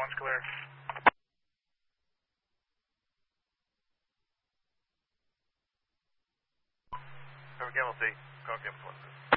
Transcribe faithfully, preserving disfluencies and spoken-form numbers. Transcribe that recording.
one's clear. Over Gamble C, call Campus one.